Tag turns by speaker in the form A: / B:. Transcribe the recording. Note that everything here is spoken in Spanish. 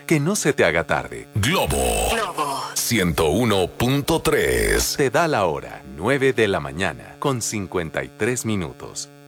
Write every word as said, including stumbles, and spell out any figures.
A: Que no se te haga tarde.
B: Globo. Globo. ciento uno punto tres.
A: Te da la hora, nueve de la mañana, con cincuenta y tres minutos.